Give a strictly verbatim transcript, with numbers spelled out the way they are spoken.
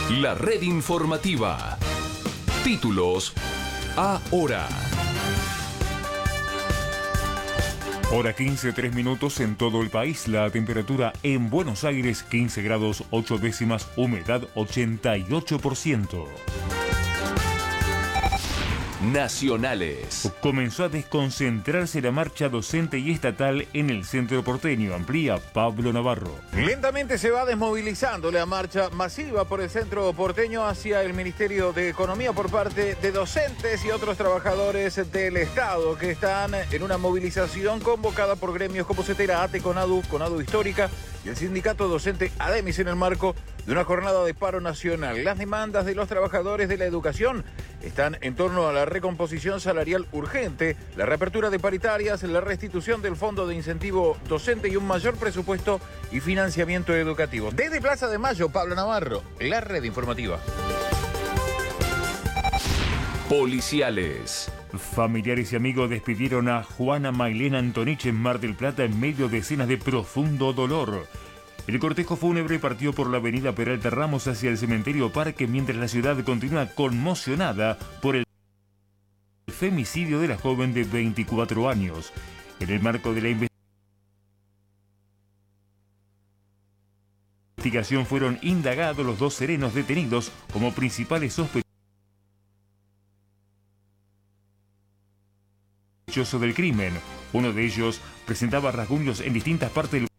La red informativa. Títulos ahora. Hora quince, tres minutos en todo el país. La temperatura en Buenos Aires, quince grados, ocho décimas, humedad ochenta y ocho por ciento. Nacionales. Comenzó a desconcentrarse la marcha docente y estatal en el centro porteño. Amplía Pablo Navarro. Lentamente se va desmovilizando la marcha masiva por el centro porteño hacia el Ministerio de Economía por parte de docentes y otros trabajadores del Estado que están en una movilización convocada por gremios como CETERA, ATE, CONADU, CONADU Histórica y el sindicato docente ADEMIS en el marco de una jornada de paro nacional. Las demandas de los trabajadores de la educación están en torno a la recomposición salarial urgente, la reapertura de paritarias, la restitución del fondo de incentivo docente y un mayor presupuesto y financiamiento educativo. Desde Plaza de Mayo, Pablo Navarro, la red informativa. Policiales. Familiares y amigos despidieron a Juana Mailena Antonich en Mar del Plata en medio de escenas de profundo dolor. El cortejo fúnebre partió por la avenida Peralta Ramos hacia el cementerio Parque, mientras la ciudad continúa conmocionada por el femicidio de la joven de veinticuatro años. En el marco de la investigación fueron indagados los dos serenos detenidos como principales sospechosos del crimen. Uno de ellos presentaba rasguños en distintas partes del